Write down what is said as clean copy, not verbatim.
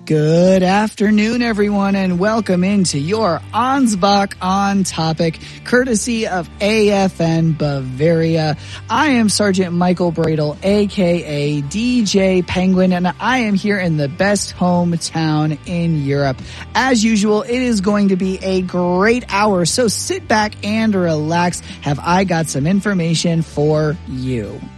Good afternoon, everyone, and welcome into your Ansbach on Topic, courtesy of AFN Bavaria. I am Sergeant Michael Bradle, a.k.a. DJ Penguin, and I am here in the best hometown in Europe. As usual, it is going to be a great hour, so sit back and relax. Have I got some information for you?